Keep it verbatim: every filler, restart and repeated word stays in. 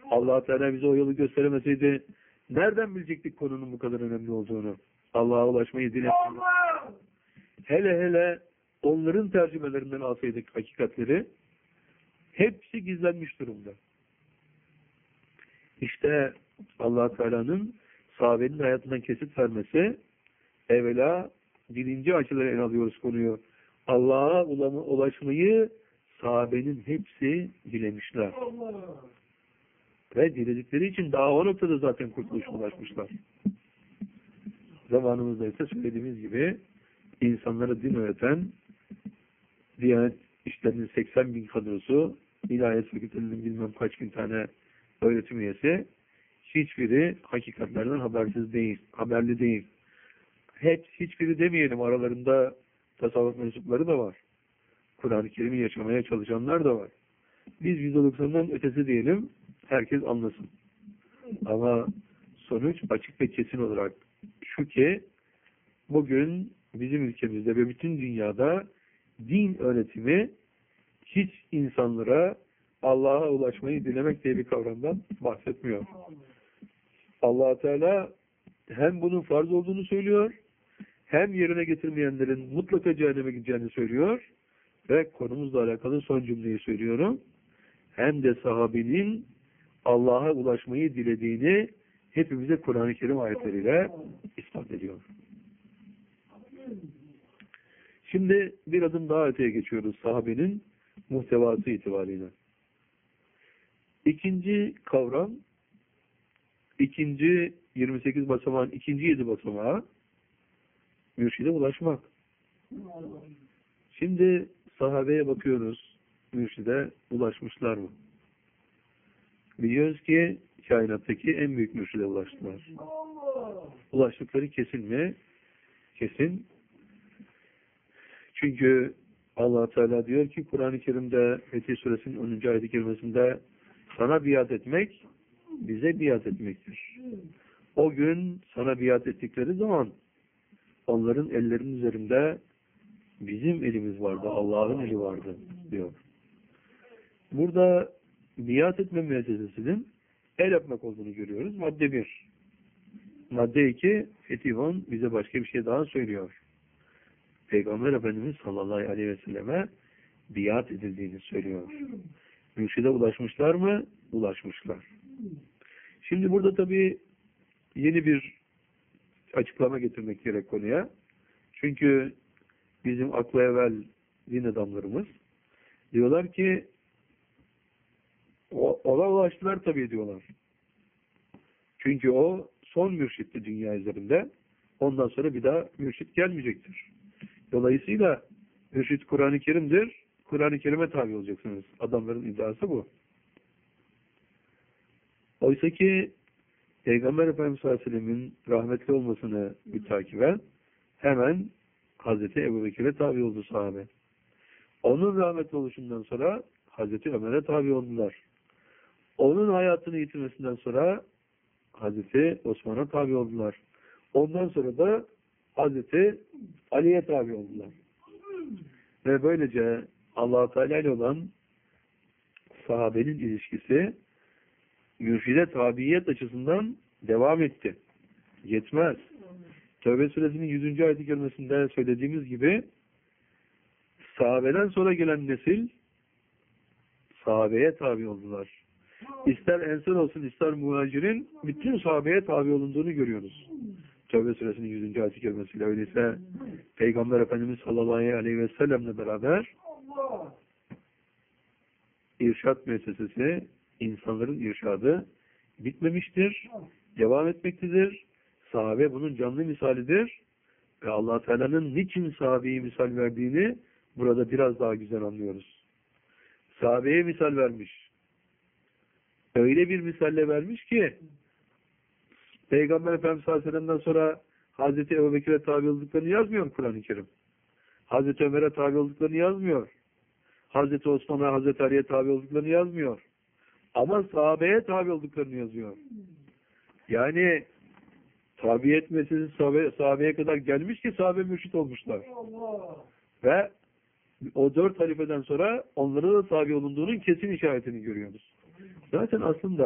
Allah Teala bize o yolu gösteremeseydi nereden bilecektik konunun bu kadar önemli olduğunu? Allah'a ulaşmayı dile. Hele hele onların tercümelerinden alsaydık hakikatleri, hepsi gizlenmiş durumda. İşte Allah Teala'nın sahabenin hayatından kesit vermesi, evvela birinci açıları ele alıyoruz konuyu. Allah'a ulaşmayı sahabenin hepsi dilemişler. Ve diledikleri için daha o noktada zaten kurtuluşa ulaşmışlar. Zamanımızda ise söylediğimiz gibi insanlara din öğreten Diyanet İşleri'nin seksen bin kadrosu, İlahiyat Fakültelerinin bilmem kaç bin tane öğretim üyesi, hiçbiri hakikatlerden habersiz değil, haberli değil. Hep hiçbiri demeyelim, aralarında tasavvuf mensupları da var. Kur'an-ı Kerim'i yaşamaya çalışanlar da var. Biz yüzde doksandan ötesi diyelim, herkes anlasın. Ama sonuç açık ve kesin olarak şu ki, bugün bizim ülkemizde ve bütün dünyada din öğretimi hiç insanlara Allah'a ulaşmayı dilemek diye bir kavramdan bahsetmiyor. Allah Teala hem bunun farz olduğunu söylüyor, hem yerine getirmeyenlerin mutlaka cehenneme gideceğini söylüyor ve konumuzla alakalı son cümleyi söylüyorum. Hem de sahabenin Allah'a ulaşmayı dilediğini hepimize Kur'an-ı Kerim ayetleriyle ispat ediyor. Şimdi bir adım daha öteye geçiyoruz sahabenin muhtevası itibariyle. İkinci kavram, ikinci yirmi sekiz basamağın ikinci yedi basamağı mürşide ulaşmak. Şimdi sahabeye bakıyoruz, mürşide ulaşmışlar mı? Biliyoruz ki kainattaki en büyük mürşide ulaştılar. Ulaştıkları kesin mi? Kesin. Çünkü Allah Teala diyor ki Kur'an-ı Kerim'de Fetih Suresinin onuncu ayet-i kerimesinde sana biat etmek bize biat etmektir. O gün sana biat ettikleri zaman onların ellerinin üzerinde bizim elimiz vardı, Allah'ın eli vardı diyor. Burada biat etme müessesesinin el öpmek olduğunu görüyoruz. Madde bir. Madde iki, Fetih on bize başka bir şey daha söylüyor. Peygamber Efendimiz sallallahu aleyhi ve selleme biat edildiğini söylüyor. Mürşide ulaşmışlar mı? Ulaşmışlar. Şimdi burada tabii yeni bir açıklama getirmek gerek konuya. Çünkü bizim akla evvel din adamlarımız diyorlar ki o, ona ulaştılar tabii diyorlar. Çünkü o son mürşitti dünya üzerinde. Ondan sonra bir daha mürşit gelmeyecektir. Dolayısıyla mürşit Kur'an-ı Kerim'dir. Kur'an-ı Kerim'e tabi olacaksınız. Adamların iddiası bu. Oysa ki Peygamber Efendimiz sallallahu aleyhi ve sellem'in rahmetli olmasını mütakiben hemen Hazreti Ebubekir'e tabi oldu sahabe. Onun rahmetli oluşundan sonra Hazreti Ömer'e tabi oldular. Onun hayatını yitirmesinden sonra Hazreti Osman'a tabi oldular. Ondan sonra da Hazreti Ali'ye tabi oldular. Ve böylece Allah-u Teala ile olan sahabenin ilişkisi mürşide tabiyet açısından devam etti. Yetmez. Tevbe suresinin yüzüncü ayet-i kerimesinde söylediğimiz gibi sahabeden sonra gelen nesil sahabeye tabi oldular. İster ensar olsun ister muhacirin bütün sahabeye tabi olunduğunu görüyoruz. Tevbe suresinin yüzüncü ayet-i kerimesiyle öyleyse Peygamber Efendimiz sallallahu aleyhi ve sellemle beraber irşad müessesesi, insanların irşadı bitmemiştir, devam etmektedir. Sahabe bunun canlı misalidir ve Allah Teala'nın niçin sahabeyi misal verdiğini burada biraz daha güzel anlıyoruz. Sahabeye misal vermiş. Öyle bir misalle vermiş ki Peygamber Efendimiz sallallahu aleyhi ve sellem'den sonra Hazreti Ebubekir'e tabi olduklarını yazmıyor Kur'an-ı Kerim. Hazreti Ömer'e tabi olduklarını yazmıyor. Hazreti Osman'a, Hazreti Ali'ye tabi olduklarını yazmıyor. Ama sahabeye tabi olduklarını yazıyor. Yani tabi etmesi sahabe, sahabeye kadar gelmiş ki sahabe mürşit olmuşlar. Ve o dört halifeden sonra onlara da tabi olunduğunun kesin işaretini görüyoruz. Zaten aslında